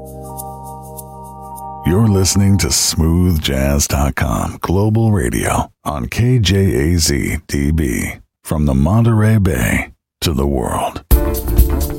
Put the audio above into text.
You're listening to smoothjazz.com Global Radio on KJAZ-DB from the Monterey Bay to the world.